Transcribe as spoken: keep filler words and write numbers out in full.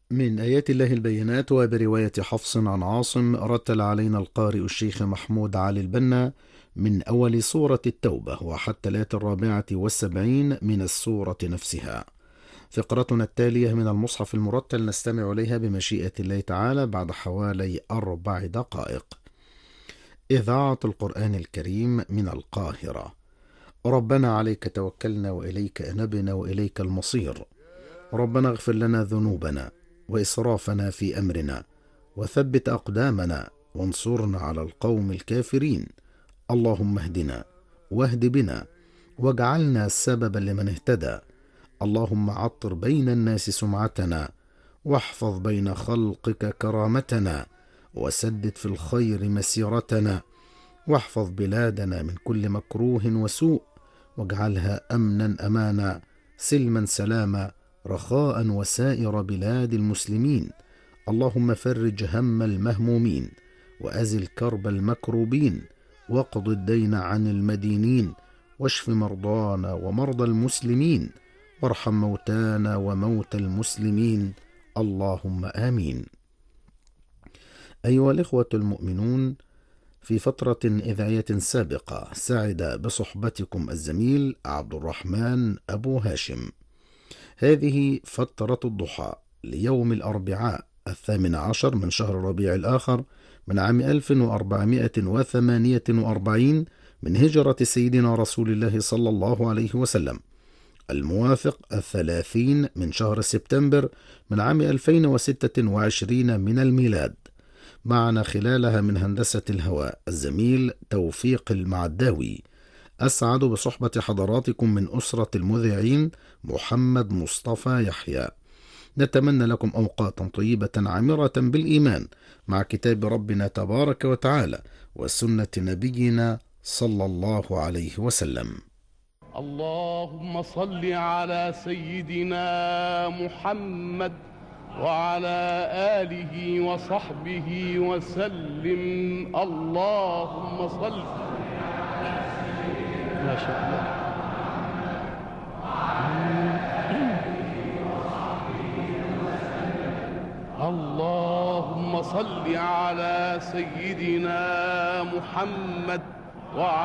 من آيات الله البينات. وبرواية حفص عن عاصم رتل علينا القارئ الشيخ محمود علي البنا من أول سورة التوبة وحتى الآية الرابعة والسبعين من السورة نفسها. فقرتنا التالية من المصحف المرتل نستمع إليها بمشيئة الله تعالى بعد حوالي أربع دقائق. إذاعة القرآن الكريم من القاهرة. ربنا عليك توكلنا وإليك أنبنا وإليك المصير. ربنا اغفر لنا ذنوبنا وإسرافنا في أمرنا وثبت أقدامنا وانصرنا على القوم الكافرين. اللهم اهدنا واهد بنا واجعلنا سببا لمن اهتدى. اللهم عطر بين الناس سمعتنا واحفظ بين خلقك كرامتنا وسدد في الخير مسيرتنا واحفظ بلادنا من كل مكروه وسوء واجعلها أمنا أمانا سلما سلاما رخاء وسائر بلاد المسلمين. اللهم فرج هم المهمومين وأزل كرب المكروبين واقض الدين عن المدينين واشف مرضانا ومرضى المسلمين وارحم موتانا وموتى المسلمين. اللهم آمين. أيها الإخوة المؤمنون، في فترة إذاعية سابقة سعد بصحبتكم الزميل عبد الرحمن أبو هاشم. هذه فترة الضحى ليوم الأربعاء الثامن عشر من شهر ربيع الآخر من عام ألف وأربعمائة وثمانية وأربعين من هجرة سيدنا رسول الله صلى الله عليه وسلم، الموافق الثلاثين من شهر سبتمبر من عام ألفين وستة وعشرين من الميلاد. معنا خلالها من هندسة الهواء الزميل توفيق المعداوي. أسعد بصحبة حضراتكم من أسرة المذيعين محمد مصطفى يحيى. نتمنى لكم أوقاتا طيبة عامرة بالإيمان مع كتاب ربنا تبارك وتعالى وسنة نبينا صلى الله عليه وسلم. اللهم صل على سيدنا محمد وعلى آله وصحبه وسلم. اللهم صل. ما شاء الله. اللهم صل على سيدنا محمد وعلى